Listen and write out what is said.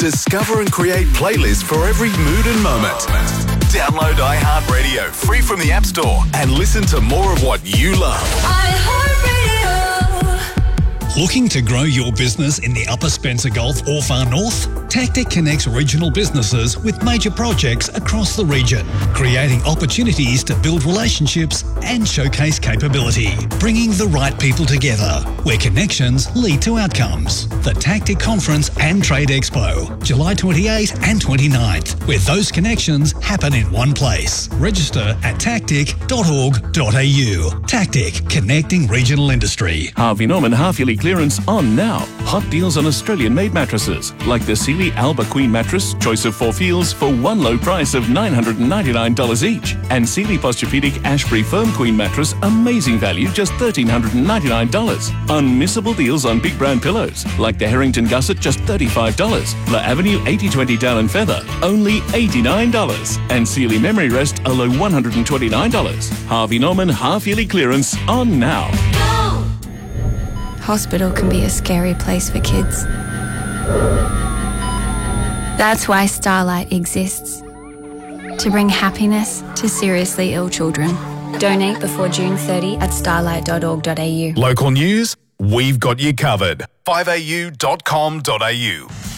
Discover and create playlists for every mood and moment. Download iHeartRadio free from the App Store and listen to more of what you love. Looking to grow your business in the Upper Spencer Gulf or far north? Tactic connects regional businesses with major projects across the region, creating opportunities to build relationships and showcase capability, bringing the right people together, where connections lead to outcomes. The Tactic Conference and Trade Expo, July 28th and 29th, where those connections happen in one place. Register at tactic.org.au. Tactic, connecting regional industry. Harvey Norman half-yearly clearance on now. Hot deals on Australian-made mattresses, like the Sealy Alba Queen mattress, choice of 4 feels for one low price of $999 each. And Sealy Posturepedic Ashbury Firm Queen mattress, amazing value, just $1,399. Unmissable deals on big brand pillows, like the Harrington Gusset, just $35. La Avenue 8020 Down and Feather, only $89. And Sealy Memory Rest, a low $129. Harvey Norman half-yearly clearance on now. Hospital can be a scary place for kids. That's why Starlight exists. To bring happiness to seriously ill children. Donate before June 30 at starlight.org.au. Local news, we've got you covered. 5au.com.au